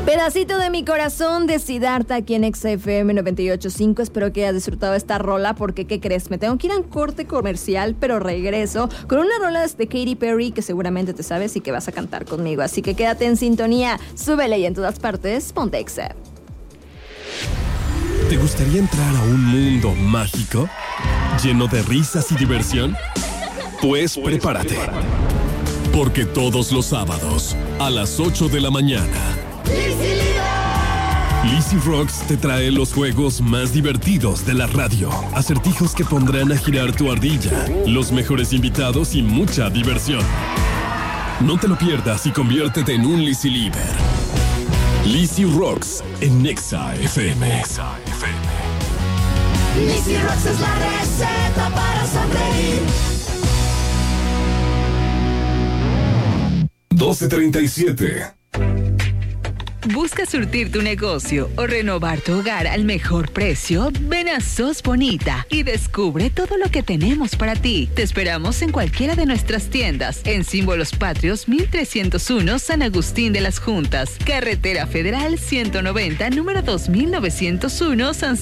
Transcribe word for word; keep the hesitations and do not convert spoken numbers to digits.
Pedacito de mi corazón de Siddhartha aquí en X F M noventa y ocho punto cinco. Espero que hayas disfrutado esta rola porque, ¿qué crees? Me tengo que ir a un corte comercial, pero regreso con una rola de Katy Perry que seguramente te sabes y que vas a cantar conmigo. Así que quédate en sintonía, súbele y en todas partes, ponte X F. ¿Te gustaría entrar a un mundo mágico? ¿Lleno de risas y diversión? Pues prepárate. Porque todos los sábados, a las ocho de la mañana, Lizzy Rocks te trae los juegos más divertidos de la radio. Acertijos que pondrán a girar tu ardilla, los mejores invitados y mucha diversión. No te lo pierdas y conviértete en un Lizzy Lieber. Lizzy Rocks en Nexa F M. Lizzy Rocks es la receta para sonreír. doce treinta y siete. ¿Buscas surtir tu negocio o renovar tu hogar al mejor precio? Ven a Sos Bonita y descubre todo lo que tenemos para ti. Te esperamos en cualquiera de nuestras tiendas. En Símbolos Patrios mil trescientos uno, San Agustín de las Juntas. Carretera Federal ciento noventa, número dos mil novecientos uno, San